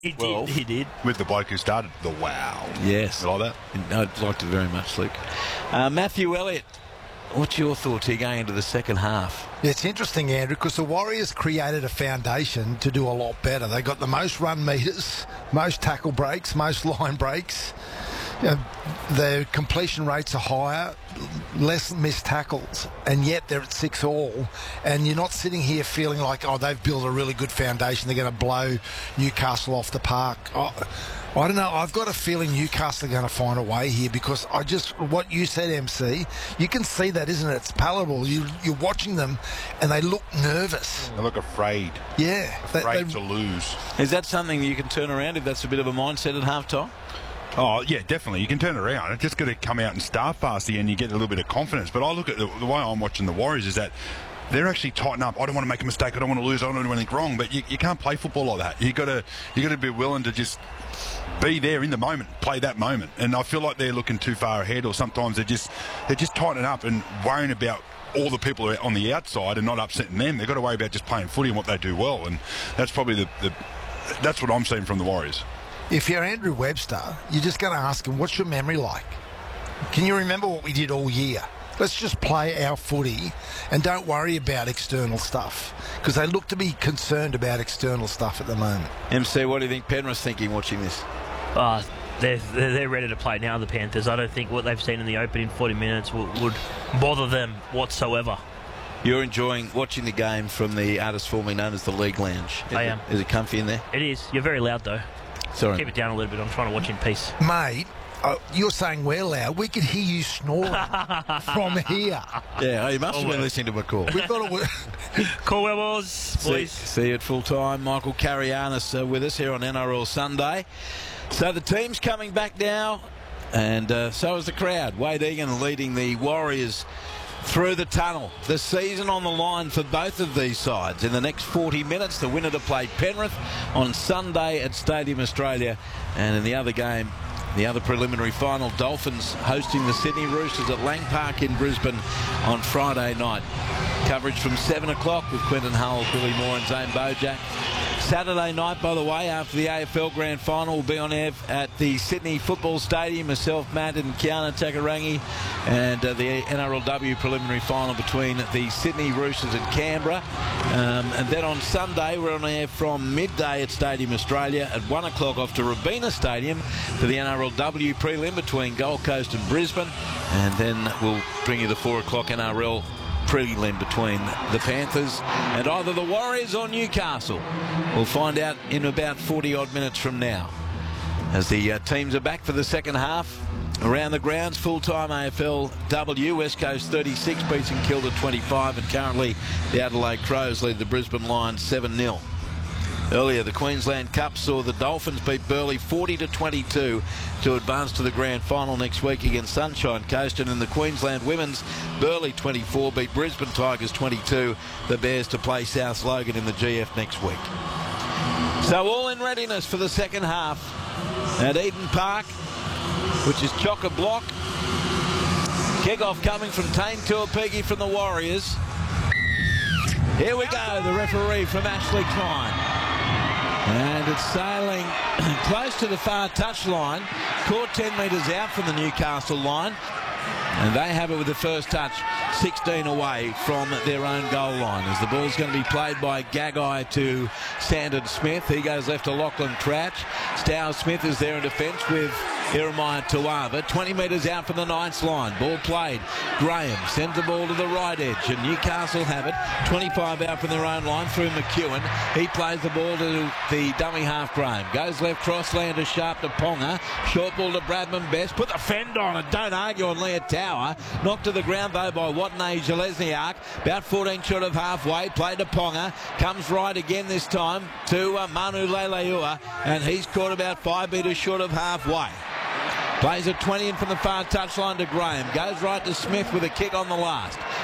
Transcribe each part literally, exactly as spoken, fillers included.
He well, did, he did. With the bloke who started the wow. Yes. You like that? I'd liked it very much, Luke. Uh, Matthew Elliott, what's your thoughts here going into the second half? Yeah, it's interesting, Andrew, because the Warriors created a foundation to do a lot better. They got the most run meters, most tackle breaks, most line breaks. You know, their completion rates are higher, less missed tackles, and yet they're at six all. And you're not sitting here feeling like, oh, they've built a really good foundation. They're going to blow Newcastle off the park. Oh, I don't know. I've got a feeling Newcastle are going to find a way here because I just, what you said, M C, you can see that, isn't it? It's palatable. You, you're watching them and they look nervous. They look afraid. Yeah. Afraid they, to lose. Is that something you can turn around if that's a bit of a mindset at half-time? Oh, yeah, definitely. You can turn it around. It's just got to come out and start fast and you get a little bit of confidence. But I look at the, the way I'm watching the Warriors is that they're actually tighten up. I don't want to make a mistake. I don't want to lose. I don't want to do anything wrong. But you, you can't play football like that. You got to you got to be willing to just be there in the moment, play that moment. And I feel like they're looking too far ahead, or sometimes they're just they're just tightening up and worrying about all the people who are on the outside and not upsetting them. They've got to worry about just playing footy and what they do well. And that's probably the, the that's what I'm seeing from the Warriors. If you're Andrew Webster, you're just going to ask him, what's your memory like? Can you remember what we did all year? Let's just play our footy and don't worry about external stuff, because they look to be concerned about external stuff at the moment. M C, what do you think Penrith's thinking watching this? Uh, they're, they're ready to play now, the Panthers. I don't think what they've seen in the opening forty minutes would, would bother them whatsoever. You're enjoying watching the game from the artist formerly known as the League Lounge. Is I it, am. Is it comfy in there? It is. You're very loud, though. Sorry. Keep it down a little bit. I'm trying to watch in peace. Mate, uh, you're saying we're loud. We could hear you snoring from here. Yeah, oh, you must have been listening to my call. We've got to... Call Webbles, See, boys. see you at full time. Michael Carianis uh, with us here on N R L Sunday. So the team's coming back now, and uh, so is the crowd. Wade Egan leading the Warriors through the tunnel. The season on the line for both of these sides. In the next forty minutes, the winner to play Penrith on Sunday at Stadium Australia. And in the other game, the other preliminary final, Dolphins hosting the Sydney Roosters at Lang Park in Brisbane on Friday night. Coverage from seven o'clock with Quentin Hull, Billy Moore and Zane Bojack. Saturday night, by the way, after the A F L Grand Final, will be on air at the Sydney Football Stadium. Myself, Matt and Kiana Takarangi, and uh, the N R L W preliminary final between the Sydney Roosters and Canberra. Um, and then on Sunday, we're on air from midday at Stadium Australia. At one o'clock off to Robina Stadium for the N R L W prelim between Gold Coast and Brisbane. And then we'll bring you the four o'clock N R L prelim between the Panthers and either the Warriors or Newcastle. We'll find out in about forty odd minutes from now, as the uh, teams are back for the second half. Around the grounds, full-time A F L W, West Coast thirty-six beats St Kilda twenty-five, and currently the Adelaide Crows lead the Brisbane Lions seven nil. Earlier, the Queensland Cup saw the Dolphins beat Burleigh forty to twenty-two to advance to the grand final next week against Sunshine Coast. And in the Queensland Women's, Burleigh twenty-four beat Brisbane Tigers twenty-two. The Bears to play South Logan in the G F next week. So all in readiness for the second half at Eden Park, which is chock-a-block. Kick-off coming from Tane Tuapigi from the Warriors. Here we go, the referee from Ashley Klein. And it's sailing close to the far touchline, caught ten metres out from the Newcastle line. And they have it with the first touch, sixteen away from their own goal line. As the ball's going to be played by Gagai to Sandon Smith. He goes left to Lachlan Crouch. Stow Smith is there in defence with Jeremiah Tuava. twenty metres out from the ninth line. Ball played. Graham sends the ball to the right edge, and Newcastle have it. twenty-five out from their own line through McEwen. He plays the ball to the dummy half Graham. Goes left cross-lander sharp to Ponga. Short ball to Bradman Best. Put the fend on it. Don't argue on Leah Tower. Knocked to the ground though by Watney Jelezniak. About fourteen short of halfway. Played to Ponga. Comes right again this time to uh, Manu Leleua, and he's caught about five metres short of halfway. Plays a twenty in from the far touchline to Graham. Goes right to Smith with a kick on the last.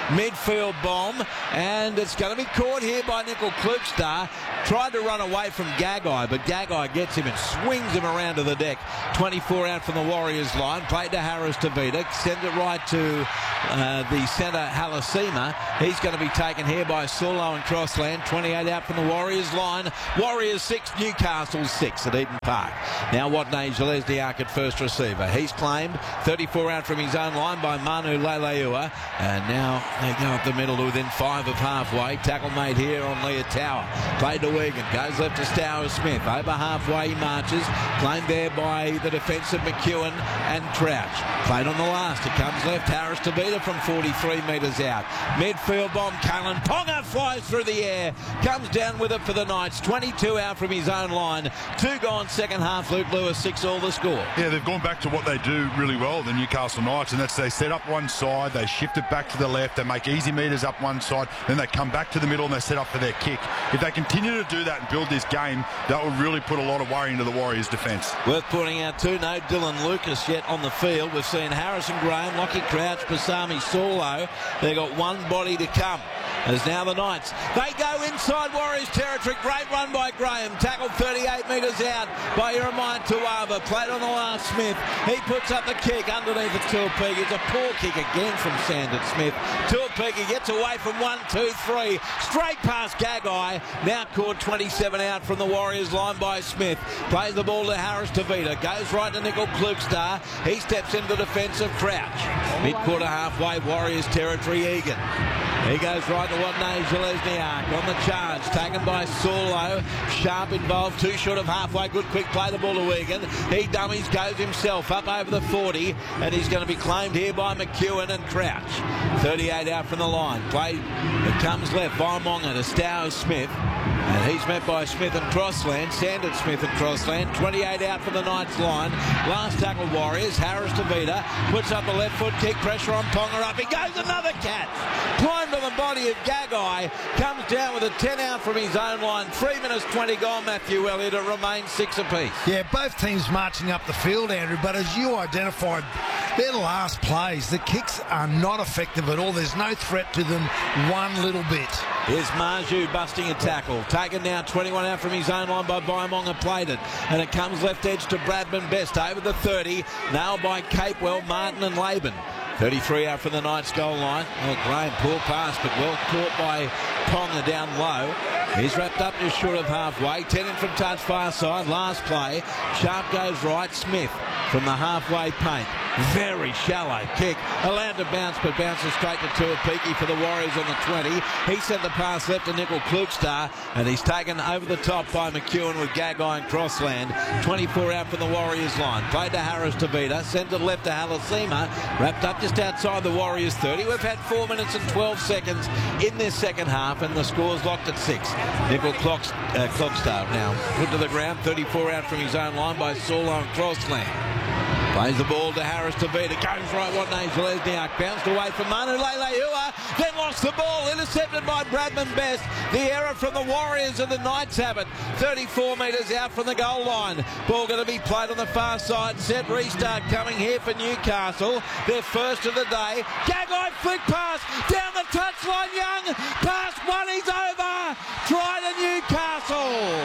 midfield bomb, and it's going to be caught here by Nickel Klukstad. Tried to run away from Gagai, but Gagai gets him and swings him around to the deck. twenty-four out from the Warriors line, played to Harris Tavita, sends it right to uh, the centre Halasima. He's going to be taken here by Sulo and Crossland. twenty-eight out from the Warriors line. Warriors six, Newcastle six at Eden Park. Now Watney Zelezniak at first receiver. He's claimed thirty-four out from his own line by Manu Leleua, and now they go up the middle to within five of halfway. Tackle made here on Leah Tower. Played to Wigan, goes left to Stowers Smith. Over halfway he marches, claimed there by the defensive McEwen and Crouch. Played on the last, it comes left, Harris Tavita from forty-three metres out. Midfield bomb, Cullen Ponga flies through the air, comes down with it for the Knights. twenty-two out from his own line. Two gone second half, Luke Lewis, six all the score. Yeah, they've gone back to what they do really well, the Newcastle Knights, and that's they set up one side, they shift it back to the left, they make easy metres up one side, then they come back to the middle and they set up for their kick. If they continue to do that and build this game, that will really put a lot of worry into the Warriors' defence. Worth pointing out too, no Dylan Lucas yet on the field. We've seen Harrison Graham, Lockie Crouch, Pasami Solo. They've got one body to come. As now the Knights, they go inside Warriors territory. Great run by Graham. Tackled thirty-eight metres out by Jeremiah Tuava. Played on the last Smith. He puts up the kick underneath the Tuapigi. It's a poor kick again from Sandon Smith. Tuapigi gets away from one, two, three. Straight past Gagai. Now caught twenty-seven out from the Warriors line by Smith. Plays the ball to Harris Tavita. Goes right to Nickel Klukstad. He steps into the defence of Crouch. Mid-quarter halfway, Warriors territory, Egan. He goes right to Watney Zelezniak on the charge, taken by Saulo. Sharp involved, too short of halfway. Good quick play, the ball to Wigan. He dummies, goes himself up over the forty, and he's going to be claimed here by McEwen and Crouch. thirty-eight out from the line. Play, it comes left, Vaimonga to Stowers Smith. And he's met by Smith and Crossland, Sandon Smith and Crossland. twenty-eight out from the Knights line. Last tackle Warriors, Harris Tavita puts up a left foot kick, pressure on Ponga up. He goes another catch. Climbed on the body of Gagai, comes down with a ten out from his own line. three minutes twenty gone, Matthew Elliott. It remains six apiece. Yeah, both teams marching up the field, Andrew, but as you identified, their last plays, the kicks are not effective at all. There's no threat to them one little bit. Here's Marju busting a tackle. Taken now twenty-one out from his own line by Vaimonga, played it. And it comes left edge to Bradman Best over the thirty. Nailed by Capewell, Martin and Laban. thirty-three out from the Knights goal line. Oh, Graham, poor pass, but well caught by Ponga down low. He's wrapped up just short of halfway. ten in from touch, far side. Last play. Sharp goes right. Smith from the halfway paint. Very shallow kick. Allowed to bounce, but bounces straight to Tuapiki for the Warriors on the twenty. He sent the pass left to Nickel Klukstad, and he's taken over the top by McEwen with Gagai and Crossland. twenty-four out from the Warriors line. Played to Harris Tavita. Sent it left to Halasima. Wrapped up just outside the Warriors thirty. We've had four minutes and twelve seconds in this second half, and the score's locked at six. Nickel Klokst, uh, Klokstad now put to the ground. thirty-four out from his own line by Saulo and Crossland. Plays the ball to Harris Tavita. Goes right, Watney Zelezniak. Bounced away from Manu Leleua. Then lost the ball. Intercepted by Bradman Best. The error from the Warriors, and the Knights have it. thirty-four metres out from the goal line. Ball going to be played on the far side. Set restart coming here for Newcastle. Their first of the day. Gagai flick pass. Down the touchline. Young. Pass one. He's over. Try to Newcastle.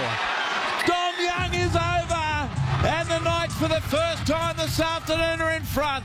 Dom Young is over. And the Knights for the first time this afternoon are in front.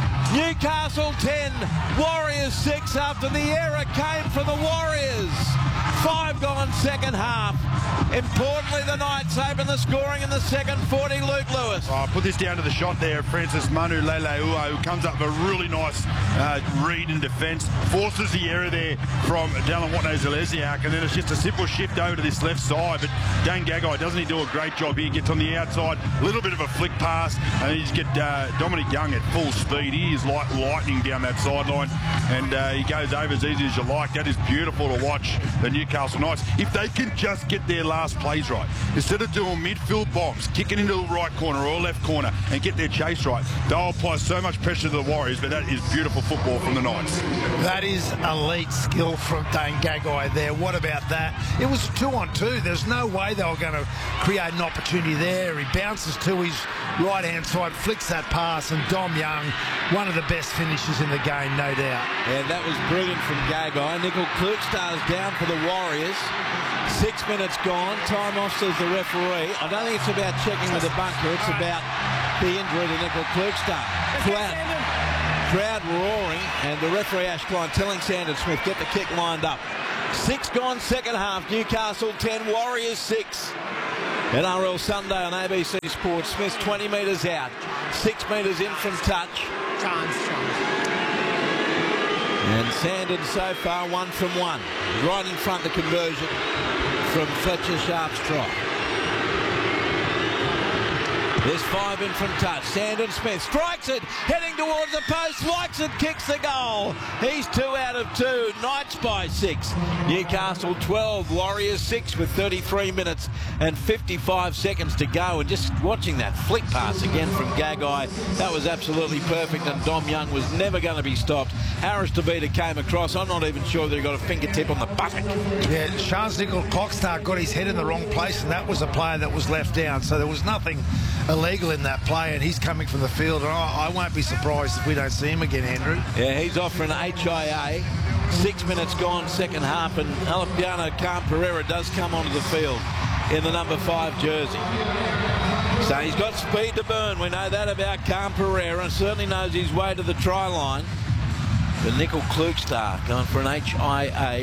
Newcastle ten, Warriors six after the error came for the Warriors. Five gone second half. Importantly, the Knights open the scoring in the second forty. Luke Lewis. Oh, put this down to the shot there, Francis Manu Leleua, who comes up with a really nice uh, read in defence, forces the error there from Dallin Watney Zelezniak, and then it's just a simple shift over to this left side. But Dane Gagai, doesn't he do a great job here? Gets on the outside, a little bit of a flick pass, and you just get uh, Dominic Young at full speed. He is like lightning down that sideline, and uh, he goes over as easy as you like. That is beautiful to watch. The Newcastle Newcastle Knights, if they can just get their last plays right. Instead of doing midfield bombs, kicking into the right corner or left corner and get their chase right, they'll apply so much pressure to the Warriors, but that is beautiful football from the Knights. That is elite skill from Dane Gagai there. What about that? It was a two on two. There's no way they were going to create an opportunity there. He bounces to his right-hand side, flicks that pass, and Dom Young, one of the best finishes in the game, no doubt. Yeah, that was brilliant from Gagai. Nickel Klugstar's down for the Warriors. Six minutes gone. Time off, says the referee. I don't think it's about checking with the bunker. It's about the injury to Nickel Klugstar. Crowd, crowd roaring, and the referee Ash Klein telling Sandon Smith, get the kick lined up. Six gone, second half. Newcastle ten, Warriors six. N R L Sunday on A B C Sports. Smith twenty metres out, six metres in from touch. Chance, chance. And Sandon so far one from one. Right in front the conversion from Fletcher Sharp's try. There's five in from touch. Sandon Smith strikes it, heading towards the post, likes it, kicks the goal. He's two out of two. Knights by six. Newcastle twelve, Warriors six with thirty-three minutes and fifty-five seconds to go. And just watching that flick pass again from Gagai, that was absolutely perfect, and Dom Young was never going to be stopped. Harris DeVita came across. I'm not even sure that he got a fingertip on the buttock. Yeah, Charles Nickel Klugstar got his head in the wrong place, and that was a player that was left down. So there was nothing illegal in that play, and he's coming from the field. And I, I won't be surprised if we don't see him again, Andrew. Yeah, he's off for an H I A. Six minutes gone, second half, and Alepiano Khan Pereira does come onto the field in the number five jersey. So he's got speed to burn. We know that about Khan Pereira, and certainly knows his way to the try line. But Nickel Klugstar going for an H I A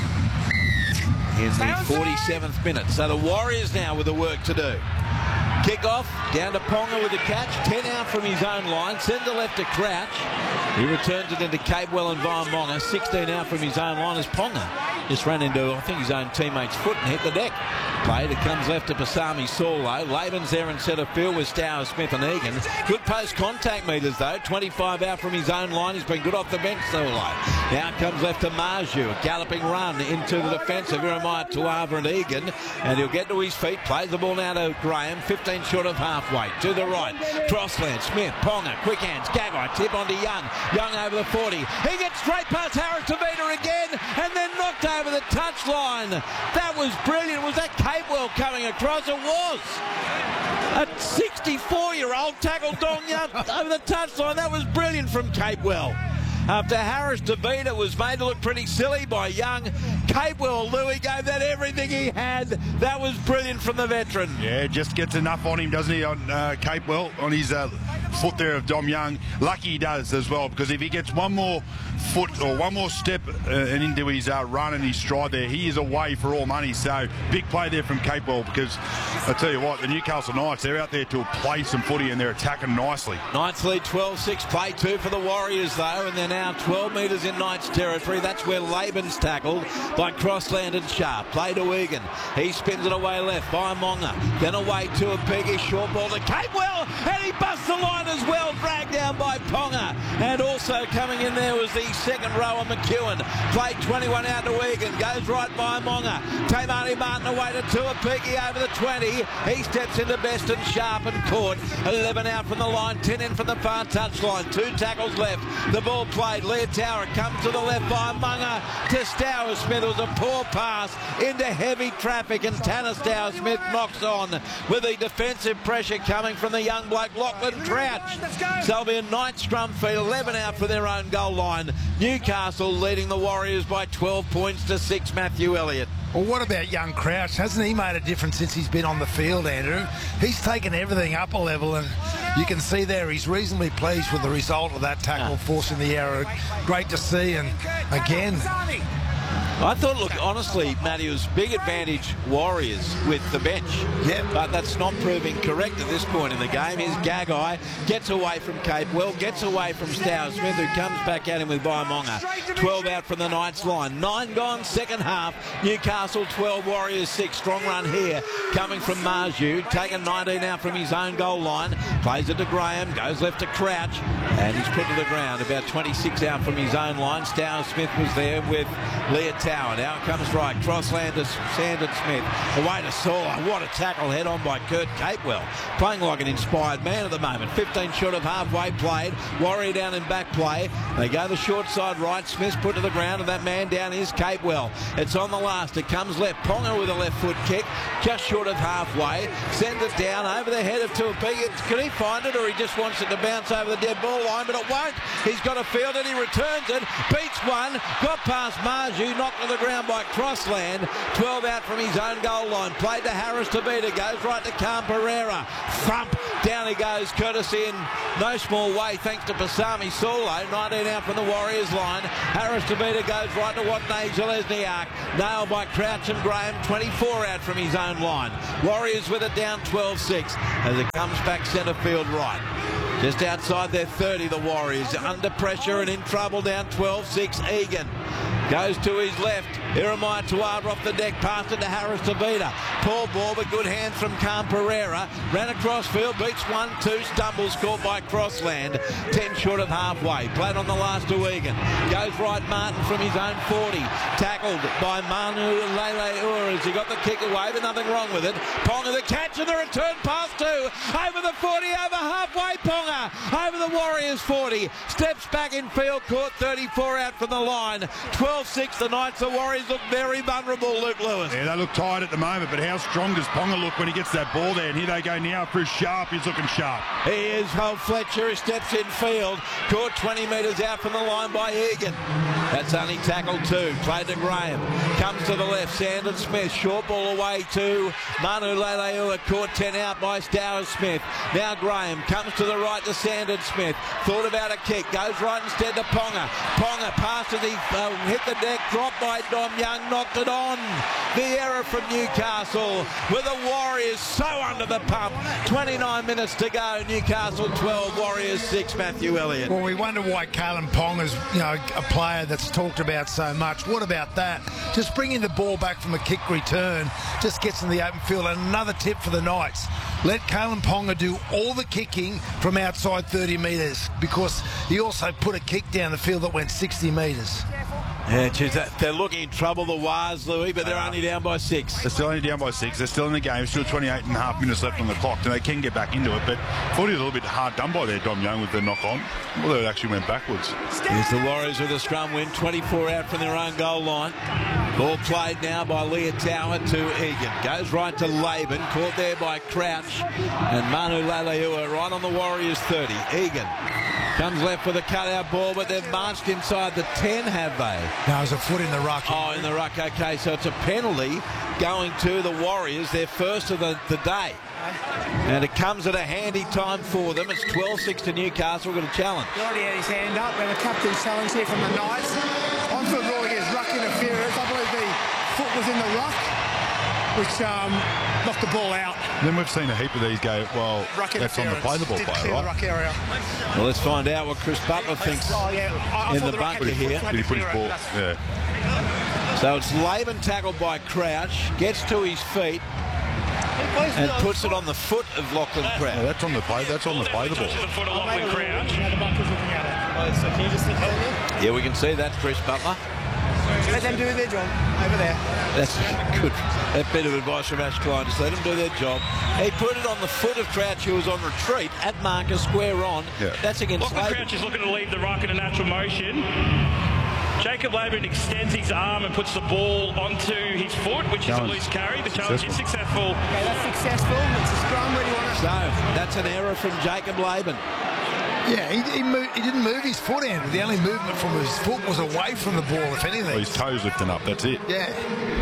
in the forty-seventh minute. So the Warriors now with the work to do. Kick off, down to Ponga with the catch, ten out from his own line, send the left to Crouch. He returns it into Capewell and Vaimonga, sixteen out from his own line as Ponga just ran into, I think, his own teammate's foot and hit the deck. Play that comes left to Pasami Saulo. Laban's there in centre field with Stower, Smith and Egan. Good post-contact meters, though. twenty-five out from his own line. He's been good off the bench, Saulo. Now it comes left to Marju. A galloping run into the defence of Jeremiah Tuava and Egan. And he'll get to his feet. Plays the ball now to Graham. fifteen short of halfway. To the right. Crossland, Smith, Ponga, quick hands. Gagai, tip onto Young. Young over the forty. He gets straight past Harris DeVita again. And then knocked over the touchline. That was brilliant. Was that Capewell coming across? It was. A sixty-four-year-old tackled Dong Young over the touchline. That was brilliant from Capewell. After Harris DeVita was made to look pretty silly by Young, Capewell, Louis gave that everything he had. That was brilliant from the veteran. Yeah, just gets enough on him, doesn't he, on uh, Capewell, on his uh, foot there of Dom Young. Lucky he does as well, because if he gets one more foot or one more step uh, and into his uh, run and his stride there, he is away for all money. So big play there from Capewell, because I tell you what, the Newcastle Knights, they're out there to play some footy and they're attacking nicely. Knights lead twelve six, play two for the Warriors though, and they're now twelve metres in Knights territory. That's where Laban's tackled by Crossland and Sharp. Play to Egan. He spins it away left by Monga. Then away to a Peggy. Short ball to Capewell, and he busts the line as well. Dragged down by Ponga. And also coming in there was the second rower McEwen. Played twenty-one out to Egan. Goes right by Monga. Tamani Martin away to Tuapiki over the twenty. He steps into Best and Sharp and caught. eleven out from the line, ten in from the far touchline. Two tackles left. The ball played. Leah Tower comes to the left by Munga to Stower Smith. It was a poor pass into heavy traffic, and Tanner Stower Smith knocks on with the defensive pressure coming from the young bloke Lachlan Crouch. So it'll be a Knights scrum feed, eleven out for their own goal line. Newcastle leading the Warriors by twelve points to six. Matthew Elliott. Well, what about young Crouch? Hasn't he made a difference since he's been on the field, Andrew? He's taken everything up a level, and you can see there he's reasonably pleased with the result of that tackle, forcing the error. Great to see, and again... I thought, look, honestly, Matty, it was big advantage Warriors with the bench. Yeah. But that's not proving correct at this point in the game. Here's Gagai, gets away from Capewell, gets away from Stower Smith, who comes back at him with Vaimonga. twelve out from the Knights line. Nine gone, second half. Newcastle twelve, Warriors six. Strong run here coming from Marju. Taken nineteen out from his own goal line. Plays it to Graham, goes left to Crouch, and he's put to the ground. About twenty-six out from his own line. Stower Smith was there with Leah Tower. Now it comes right. Crossland to Sandon Smith. Away to Saw. What a tackle head on by Kurt Capewell. Playing like an inspired man at the moment. fifteen short of halfway played. Warrior down in back play. They go the short side right. Smith's put to the ground, and that man down is Capewell. It's on the last. It comes left. Ponga with a left foot kick. Just short of halfway. Sends it down over the head of Tuapigi. Can he find it, or he just wants it to bounce over the dead ball line? But it won't. He's got a field and he returns it. Beats one. Got past Marju. Knocked to the ground by Crossland. twelve out from his own goal line. Played to Harris Tabita. Goes right to Khan Pereira. Thump. Down he goes. Courtesy in no small way thanks to Pasami Saulo. nineteen out from the Warriors line. Harris Tabita goes right to Watney Zelezniak. Nailed by Crouch and Graham. twenty-four out from his own line. Warriors with it down twelve six as it comes back centre field right. Just outside their thirty, the Warriors under pressure and in trouble down twelve six. Egan goes to his left. Jeremiah Tuara off the deck, passed it to Harris Tabita. Poor ball, but good hands from Khan Pereira. Ran across field, beats one, two, stumbles, caught by Crossland. ten short of halfway. Played on the last to Egan. Goes right Martin from his own forty. Tackled by Manu Lele as he got the kick away, but nothing wrong with it. Ponga the catch and the return pass too. Over the forty, over halfway, Ponga. Over the Warriors forty. Steps back in field, caught thirty-four out from the line. twelve six, the Knights, the Warriors look very vulnerable, Luke Lewis. Yeah, they look tired at the moment, but how strong does Ponga look when he gets that ball there? And here they go now for Sharp. He's looking sharp. He is. Holt Fletcher steps in field. Caught twenty metres out from the line by Egan. That's only tackled two. Played to Graham. Comes to the left. Sandon Smith. Short ball away to Manu Leleua. Caught ten out by Stowers Smith. Now Graham comes to the right to Sandon Smith. Thought about a kick. Goes right instead to Ponga. Ponga passes. He uh, hit the deck. Dropped by Dom Young. Knocked it on. The error from Newcastle with the Warriors so under the pump. twenty-nine minutes to go. Newcastle twelve, Warriors six. Matthew Elliott. Well, we wonder why Kalen Ponga's, you know, a player that's talked about so much. What about that? Just bringing the ball back from a kick return, just gets in the open field. And another tip for the Knights: let Kalen Ponga do all the kicking from outside thirty metres, because he also put a kick down the field that went sixty metres. Yeah, geez, they're looking in trouble, the Wars, Louis, but they're only down by six. They're still only down by six. They're still in the game. Still twenty-eight and a half minutes left on the clock, and they can get back into it. But I thought he was a little bit hard done by there, Dom Young, with the knock on. Although it actually went backwards. Here's the Warriors with a scrum win, twenty-four out from their own goal line. Ball played now by Leah Tower to Egan. Goes right to Laban, caught there by Crouch. And Manu Leleua right on the Warriors thirty. Egan comes left with a cutout ball, but they've marched inside the ten, have they? No, it's a foot in the ruck. Oh, in the ruck, okay. So it's a penalty going to the Warriors, their first of the, the day. And it comes at a handy time for them. It's twelve six to Newcastle. We've got a challenge. He already had his hand up, and a captain's challenge here from the Knights. Onfield ruling is ruck interference. I believe the foot was in the ruck, which um, knocked the ball out. Then we've seen a heap of these go, well, Ruck that's on the play the ball Didn't play, clear right? the ruck area. Well, let's find out what Chris Butler thinks Oh, yeah. I, I in thought the ruck bunker had his here. foot Did he put his clear ball? it. Yeah. So it's Laban tackled by Crouch, gets to his feet and puts it on the foot of Lachlan Yeah, Crouch. that's on the play. That's on the play the ball. Now the bunker's looking at it. So can you just sit there? Yeah, we can see that, Chris Butler. Let them do their job over there. That's good. That bit of advice from Ash Klein. Just let them do their job. He put it on the foot of Crouch, who was on retreat at marker square on. Yeah. That's against Lachlan Laban. Crouch is looking to leave the ruck in a natural motion. Jacob Laban extends his arm and puts the ball onto his foot, which Challenge. is a loose carry. The challenge is successful. Okay, that's successful. It's a scrum. Where do you want to... So that's an error from Jacob Laban. Yeah, he, he, moved, he didn't move his foot in. The only movement from his foot was away from the ball, if anything. Well, his toes lifting up. That's it. Yeah.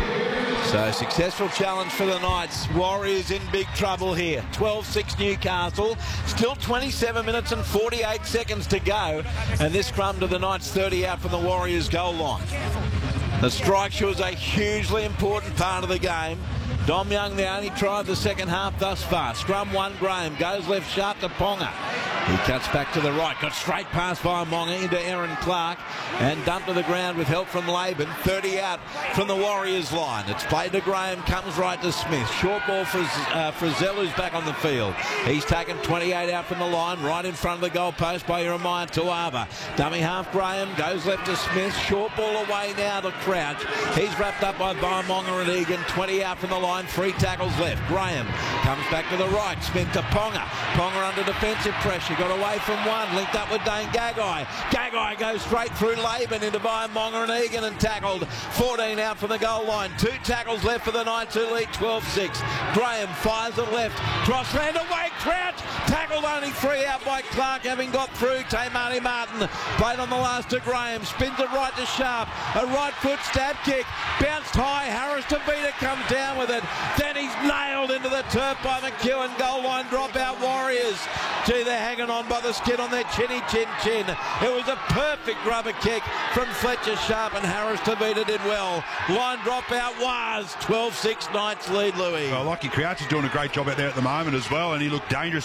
So successful challenge for the Knights. Warriors in big trouble here. twelve six Newcastle. Still twenty-seven minutes and forty-eight seconds to go. And this scrum to the Knights thirty out from the Warriors goal line. The strike was a hugely important part of the game. Dom Young, the only try of the second half thus far. Scrum one, Graham goes left sharp to Ponga. He cuts back to the right, got straight past by Monga into Aaron Clark and dumped to the ground with help from Laban. thirty out from the Warriors line. It's played to Graham, comes right to Smith. Short ball for uh, Frizzell, who's back on the field. He's taken twenty-eight out from the line, right in front of the goal post by Jeremiah Tuava. Dummy half Graham, goes left to Smith. Short ball away now to Crouch. He's wrapped up by Vaimonga and Egan. twenty out from the line, three tackles left. Graham comes back to the right. Smith to Ponga. Ponga under defensive pressure. Got away from one. Linked up with Dane Gagai. Gagai goes straight through Laban into Vaimonga and Egan and tackled. fourteen out from the goal line. Two tackles left for the Knights who lead twelve six. Graham fires it left. Cross ran away. Crouch. Tackled only three out by Clark having got through. Tamani Martin played on the last to Graham. Spins it right to Sharp. A right foot stab kick. Bounced high. Harris Tavita comes down with it. Then he's nailed into the turf by McEwen. Goal line dropout Warriors. Gee, they're hanging on by the skin on their chinny chin chin. It was a perfect rubber kick from Fletcher Sharp, and Harris Tavita did well. Line dropout was twelve six Knights lead, Louis. Well, Lockie Crouch is doing a great job out there at the moment as well, and he looked dangerous.